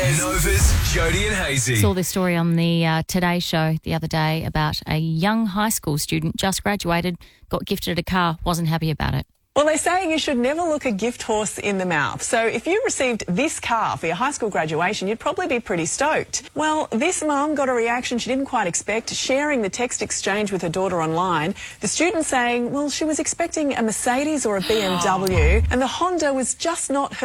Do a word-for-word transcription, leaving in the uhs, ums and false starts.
Novas. Novas, Jody and Hazy. Saw this story on the uh, Today Show the other day about a young high school student, just graduated, got gifted a car, wasn't happy about it. Well, they're saying you should never look a gift horse in the mouth. So if you received this car for your high school graduation, you'd probably be pretty stoked. Well, this mum got a reaction she didn't quite expect, sharing the text exchange with her daughter online. The student saying, well, she was expecting a Mercedes or a B M W, and the Honda was just not her